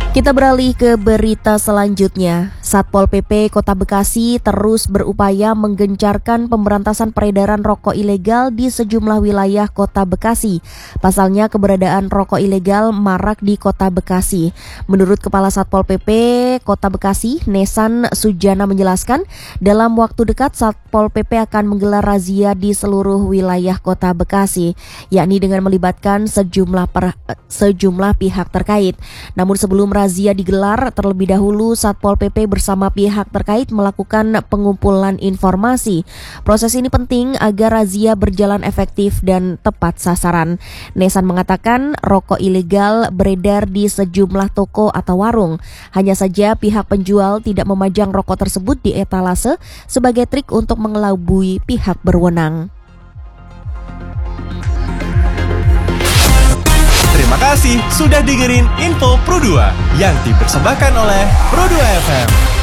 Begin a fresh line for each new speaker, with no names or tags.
Kita beralih ke berita selanjutnya. Satpol PP Kota Bekasi terus berupaya menggencarkan pemberantasan peredaran rokok ilegal di sejumlah wilayah Kota Bekasi. Pasalnya keberadaan rokok ilegal marak di Kota Bekasi. Menurut Kepala Satpol PP Kota Bekasi, Nesan Sujana menjelaskan, dalam waktu dekat Satpol PP akan menggelar razia di seluruh wilayah Kota Bekasi, yakni dengan melibatkan sejumlah pihak terkait. Namun sebelum razia digelar, terlebih dahulu Satpol PP bersama pihak terkait melakukan pengumpulan informasi. Proses ini penting agar razia berjalan efektif dan tepat sasaran. Nesan mengatakan rokok ilegal beredar di sejumlah toko atau warung. Hanya saja pihak penjual tidak memajang rokok tersebut di etalase sebagai trik untuk mengelabui pihak berwenang.
Terima kasih sudah dengerin Info Pro 2 yang dipersembahkan oleh Pro 2 FM.